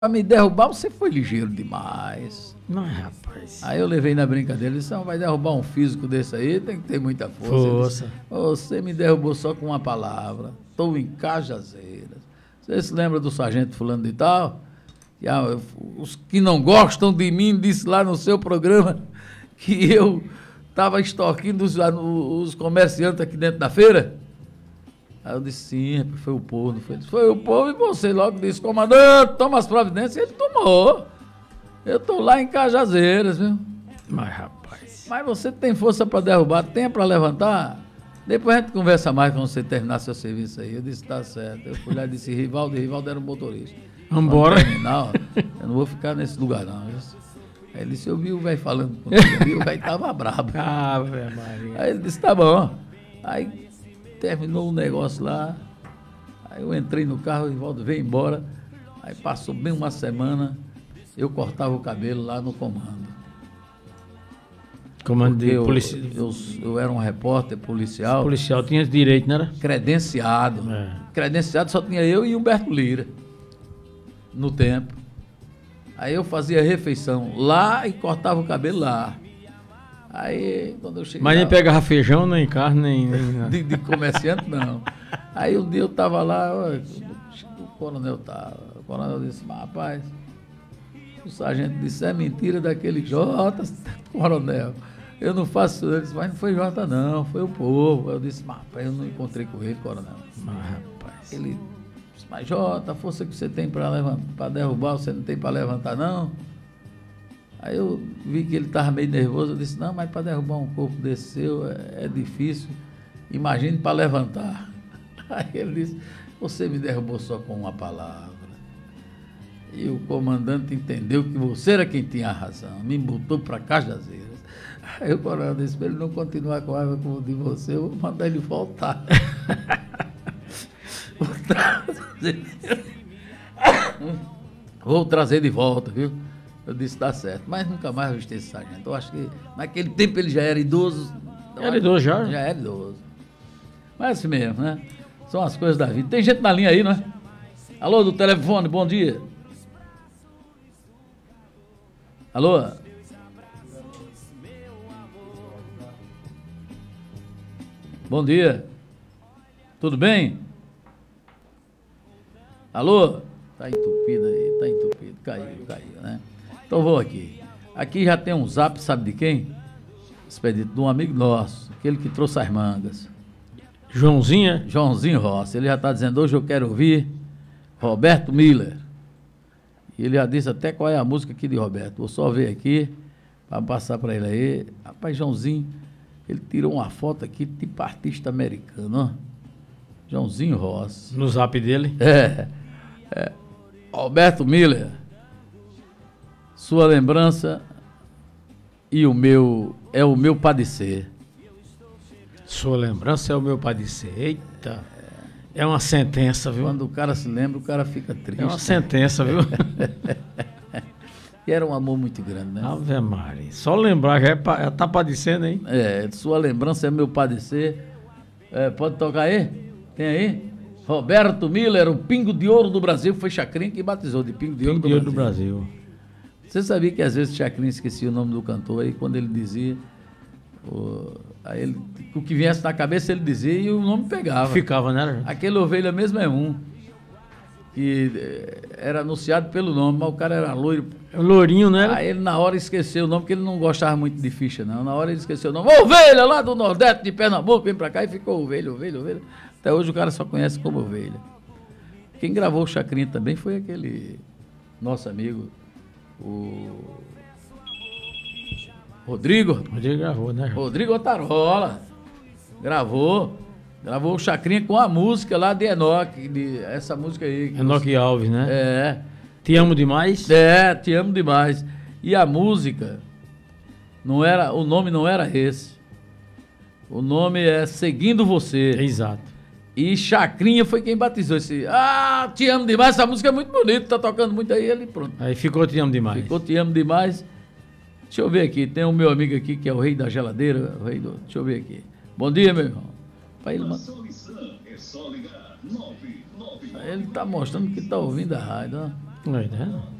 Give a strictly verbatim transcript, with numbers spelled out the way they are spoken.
Pra me derrubar, você foi ligeiro demais. Não, rapaz. Aí eu levei na brincadeira, ele disse, não, vai derrubar um físico desse aí, tem que ter muita força. Força. Disse, você me derrubou só com uma palavra. Estou em Cajazeiras. Você se lembra do sargento fulano de tal? Que, ah, os que não gostam de mim, disse lá no seu programa que eu estava extorquindo os, os comerciantes aqui dentro da feira. Aí eu disse, sim, foi o povo, não foi? Foi o povo e você logo disse, comandante, toma as providências. Ele tomou. Eu tô lá em Cajazeiras, viu? Mas, rapaz... Mas você tem força para derrubar, tem para levantar? Depois a gente conversa mais quando você terminar seu serviço aí. Eu disse, tá certo. Eu fui lá e disse, Rivaldo, Rivaldo era um motorista. Vambora. Terminar, eu não vou ficar nesse lugar, não. Aí ele disse, eu vi o velho falando comigo ali, o velho tava brabo. Ah, velho Maria. Aí ele disse, tá bom. Aí... terminou o negócio lá, aí eu entrei no carro, o Rivaldo veio embora, aí passou bem uma semana, eu cortava o cabelo lá no comando. Comando de eu, polícia. Eu, eu era um repórter policial. Policial tinha direito, não era? Credenciado. É. Credenciado só tinha eu e Humberto Lira, no tempo. Aí eu fazia refeição lá e cortava o cabelo lá. Aí, quando eu cheguei Mas nem lá, pegava feijão, nem carne, nem... nem... de, de comerciante, não. Aí um dia eu estava lá, ó, o coronel estava, o coronel disse, mas rapaz, o sargento disse, é mentira daquele Jota, coronel, eu não faço isso. Ele disse, mas não foi Jota não, foi o povo. Eu disse, mas rapaz, eu não encontrei com ele, coronel. Mas, rapaz... Ele disse, mas Jota, a força que você tem para derrubar, você não tem para levantar, não? Aí eu vi que ele estava meio nervoso, eu disse, não, mas para derrubar um corpo desse seu é, é difícil, imagine para levantar. Aí ele disse, você me derrubou só com uma palavra. E o comandante entendeu que você era quem tinha a razão, me botou para Cajazeiras. Aí o coronel disse, para ele não continuar com a raiva de você, eu vou mandar ele voltar. Vou trazer, vou trazer de volta, viu? Eu disse, tá certo, mas nunca mais vesti esse sargento. Eu acho que naquele tempo ele já era idoso. Era idoso já? Já era idoso. Mas assim mesmo, né? São as coisas da vida. Tem gente na linha aí, não é? Alô, do telefone, bom dia. Alô? Bom dia. Tudo bem? Alô? Tá entupido aí, tá entupido. Caiu, caiu, né? Então vou aqui. Aqui já tem um zap, sabe de quem? Expedito de um amigo nosso, aquele que trouxe as mangas. Joãozinho? Joãozinho Rossi. Ele já está dizendo, hoje eu quero ouvir Roberto Miller. E ele já disse até qual é a música aqui de Roberto. Vou só ver aqui, para passar para ele aí. Rapaz, Joãozinho, ele tirou uma foto aqui tipo artista americano, ó. Joãozinho Rossi. No zap dele? É. é. Roberto Miller. Sua lembrança e o meu é o meu padecer. Sua lembrança é o meu padecer. Eita. É uma sentença, viu? Quando o cara se lembra, o cara fica triste. É uma sentença, viu? E era um amor muito grande, né? Ave Maria. Só lembrar, já, é pa, já tá padecendo, hein? É, sua lembrança é meu padecer. É, pode tocar aí? Tem aí? Roberto Miller, o Pingo de Ouro do Brasil. Foi Chacrinha que batizou de Pingo de Ouro, Pingo de Ouro do Brasil. Brasil. Você sabia que às vezes Chacrinha esquecia o nome do cantor aí, quando ele dizia, o, aí ele, o que viesse na cabeça ele dizia e o nome pegava. Ficava, né? Aquele Ovelha mesmo é um, que era anunciado pelo nome, mas o cara era loiro. Lourinho, né? Aí ele na hora esqueceu o nome, porque ele não gostava muito de ficha, não. Na hora ele esqueceu o nome. Ovelha, lá do Nordeste de Pernambuco, vem pra cá e ficou Ovelha, Ovelha, Ovelha. Até hoje o cara só conhece como Ovelha. Quem gravou o Chacrinha também foi aquele nosso amigo, o Rodrigo. Rodrigo gravou, né? Rodrigo Otarola. Gravou. Gravou o Chacrinha com a música lá de Enoque. De, essa música aí. Enoque Alves, né? É. Te amo demais? É, te amo demais. E a música, não era, o nome não era esse. O nome é Seguindo Você. Exato. E Chacrinha foi quem batizou esse. Ah, te amo demais, essa música é muito bonita, tá tocando muito aí, ele pronto. Aí ficou Te amo demais. Ficou Te amo demais. Deixa eu ver aqui, tem um meu amigo aqui que é o rei da geladeira, o rei do... Deixa eu ver aqui. Bom dia, meu irmão. Pra ele, manda... Ele tá mostrando que tá ouvindo a rádio, ó. Não é, né?